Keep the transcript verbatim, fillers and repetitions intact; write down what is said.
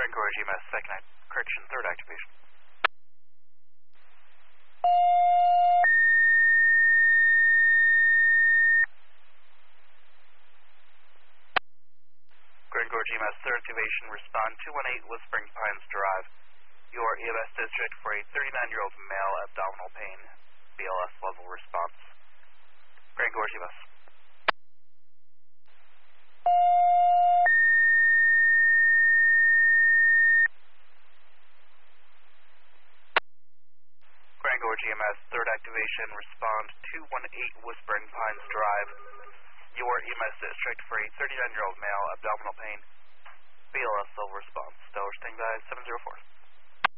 Grand Gorge E M S, second act, correction, third activation. Grand Gorge E M S, third activation, respond two one eight Whispering Pines Drive. Your E M S district for a thirty-nine-year-old male, abdominal pain, B L S level response. Grand Gorge E M S. Grand Gorge E M S, third activation, respond two one eight Whispering Pines Drive. Your E M S district for a thirty-nine-year-old male, abdominal pain, B L S level response. Stellar standby seven zero four.